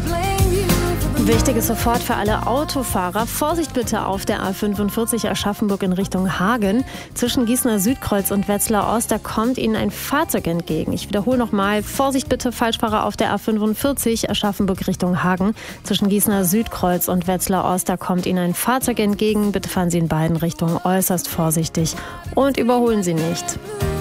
Wichtig ist sofort für alle Autofahrer: Vorsicht bitte auf der A45 Aschaffenburg in Richtung Hagen. Zwischen Gießener Südkreuz und Wetzlar Ost, da kommt Ihnen ein Fahrzeug entgegen. Ich wiederhole nochmal: Vorsicht bitte, Falschfahrer auf der A45 Aschaffenburg Richtung Hagen. Zwischen Gießener Südkreuz und Wetzlar Ost, da kommt Ihnen ein Fahrzeug entgegen. Bitte fahren Sie in beiden Richtungen äußerst vorsichtig und überholen Sie nicht.